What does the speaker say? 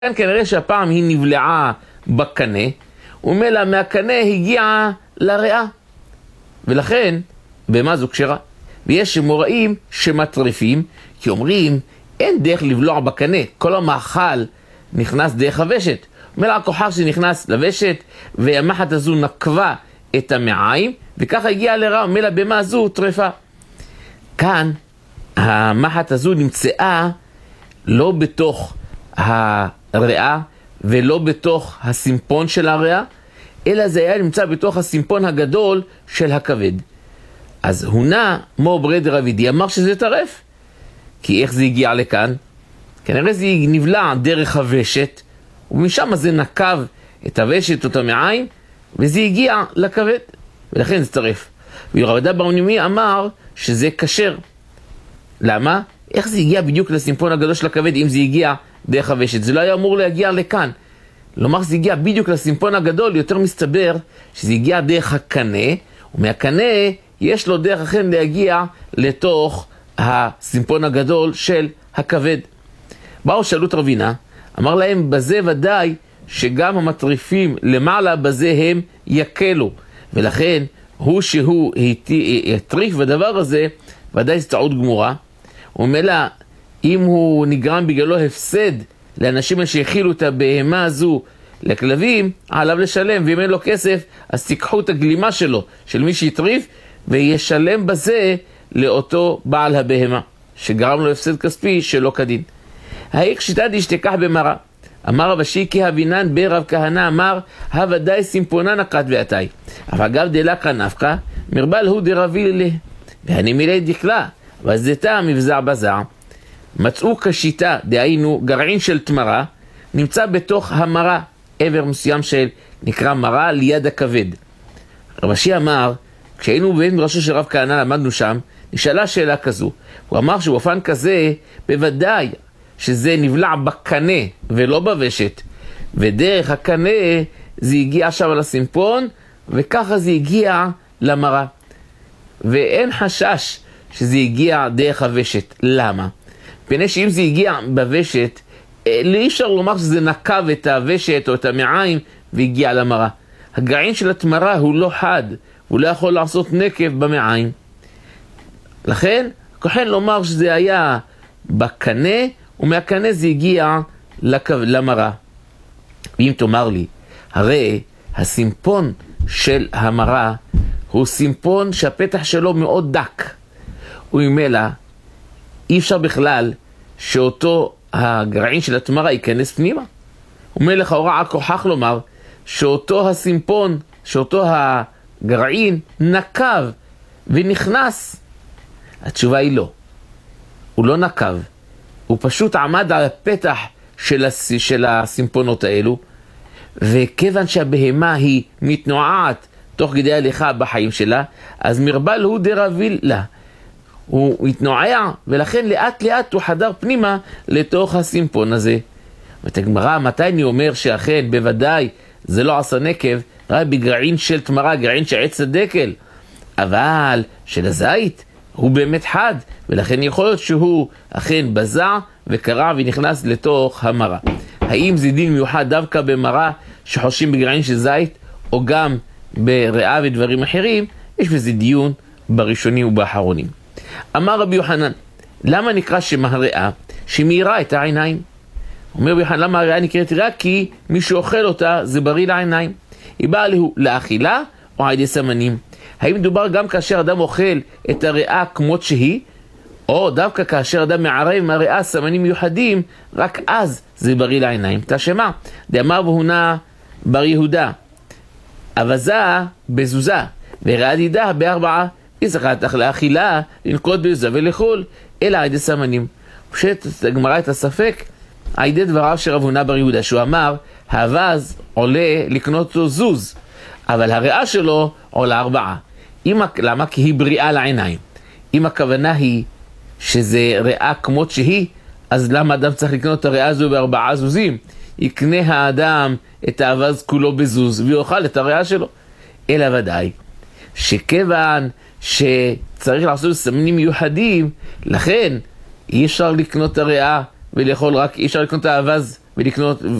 כאן כנראה שהפעם היא נבלעה בקנה, ומילא מהקנה הגיעה לריאה. ולכן, במה זו כשרה? ויש מוראים שמטריפים, כי אומרים, אין דרך לבלוע בקנה, כל המאכל נכנס דרך הוושת. מילא הכוחר שנכנס לוושת, והמחט הזו נקבה את המעיים, וככה הגיעה לרעה, מילא במה זו טרפה. כאן, המחט הזו נמצאה לא בתוך הריאה, ולא בתוך הסימפון של הריאה, אלא זה היה נמצא בתוך הסימפון הגדול של הכבד. אז הונה מו ברד רבידי אמר שזה טרף. כי איך זה הגיע לכאן? כנראה זה נבלע דרך הוושת, ומשם זה נקב את הוושת אותה מעיים, וזה הגיע לכבד, ולכן זה טרף. וירבדה באונימי אמר שזה כשר. למה? איך זה הגיע בדיוק לסימפון הגדול של הכבד אם זה הגיע דרך הוושת? זה לא היה אמור להגיע לכאן. לומר שזה הגיע בדיוק לסימפון הגדול, יותר מסתבר שזה הגיע דרך הקנה, ומהקנה יש לו דרך אחרת להגיע לתוך הסימפון הגדול של הכבד. באו שאלו את רבינה, אמר להם בזה ודאי שגם המטריפים למעלה בזה הם יקלו, ולכן הוא שהוא יטריף בדבר הזה, ודאי זה טעות גמורה. ומילא אם הוא נגרם בגללו הפסד לאנשים שהכילו את הבהמה הזו לכלבים, עליו לשלם, ואם אין לו כסף אז תיקחו את הגלימה שלו, של מי שיטריף, וישלם בזה לאותו בעל הבהמה שגרם לו הפסד כספי שלא כדין. האיך שיטה דשתקח במרה, אמר רב אשי כי הבינן ברב כהנא אמר הוודאי סימפונה נקת ועתאי, אבל אגב דלקה נפקה מרבל הוא דרבי לה והני מילי דקלה וזתה מבזע בזע. מצאו כשיטה, דהיינו גרעין של תמרה נמצא בתוך המרה, עבר מסוים של נקרא מרה ליד הכבד. רב אשי אמר, כשהיינו בבית מדרשו של רב כהנא למדנו שם, נשאלה שאלה כזו. הוא אמר שבאופן כזה בוודאי שזה נבלע בקנה ולא בוושת, ודרך הקנה זה הגיע שם לסימפון, וככה זה הגיע למרה, ואין חשש שזה הגיע דרך הוושת. למה? פני שאם זה הגיע בוושת, אי אפשר לומר שזה נקב את הוושת או את המעיים והגיע למרה. הגרעין של התמרה הוא לא חד, הוא לא יכול לעשות נקב במעיים. לכן, כוחן לומר שזה היה בקנה, ומהקנה זה הגיע למרה. ואם תאמר לי, הרי הסימפון של המרה הוא סימפון שהפתח שלו מאוד דק. וממילא אי אפשר בכלל שאותו הגרעין של התמרה ייכנס פנימה. ומלך ההוראה כוחך לומר שאותו הסימפון, שאותו הגרעין נקב ונכנס. התשובה היא לא. הוא לא נקב. הוא פשוט עמד על הפתח של הסימפונות האלו, וכיוון שהבהמה היא מתנועת תוך כדי הליכה בחיים שלה, אז מרבל הוא דרביל לה. הוא התנועע, ולכן לאט לאט הוא חדר פנימה לתוך הסימפון הזה. ותגמרה, מתי אני אומר שאכן בוודאי זה לא עשה נקב, רק בגרעין של תמרה, גרעין של עץ הדקל, אבל של הזית הוא באמת חד, ולכן יכול להיות שהוא אכן בזע וקרע ונכנס לתוך המרה. האם זה דין מיוחד דווקא במרה שחושים בגרעין של זית, או גם בריאה ודברים אחרים? יש בזה דיון בראשונים ובאחרונים. אמר רבי יוחנן, למה נקרא שמה הריאה? שמאירה את העיניים. אומר רבי יוחנן, למה הריאה נקראת ריאה? כי מי שאוכל אותה זה בריא לעיניים. היא באה לאכילה או על ידי סמנים. האם מדובר גם כאשר אדם אוכל את הריאה כמות שהיא, או דווקא כאשר אדם מערב עם הריאה סמנים מיוחדים, רק אז זה בריא לעיניים? תשמע, דאמר והונה בר יהודה, אבזה בזוזה וריאה דידה בארבעה, יזכת לך לאכילה, לנקוט בזה ולאכול, אלא על ידי סמנים. פשוט הגמרא את הספק על ידי דבריו של רב הונא בר יהודה, שהוא אמר, האבז עולה לקנות לו זוז, אבל הריאה שלו עולה 4. למה? כי היא בריאה לעיניים. אם הכוונה היא שזה ריאה כמות שהיא, אז למה אדם צריך לקנות את הריאה הזו ב4 זוזים? יקנה האדם את האבז כולו בזוז, ויאכל את הריאה שלו. אלא ודאי, שכיוון שצריך לעשות סמנים מיוחדים, לכן אי אפשר לקנות את הריאה ולאכול רק, אי אפשר לקנות את האבז ולקנות